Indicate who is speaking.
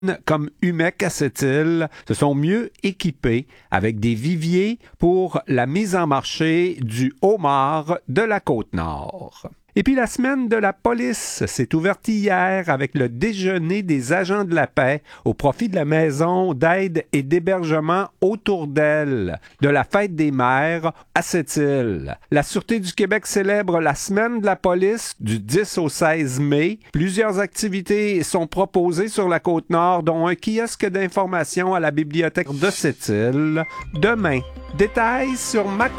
Speaker 1: comme Umec à Sept-Îles se sont mieux équipés avec des viviers pour la mise en marché du homard de la Côte-Nord. Et puis la semaine de la police s'est ouverte hier avec le déjeuner des agents de la paix au profit de la maison d'aide et d'hébergement autour d'elle, de la fête des mères à Sept-Îles. La Sûreté du Québec célèbre la semaine de la police du 10 au 16 mai. Plusieurs activités sont proposées sur la Côte-Nord, dont un kiosque d'information à la bibliothèque de Sept-Îles demain. Détails sur ma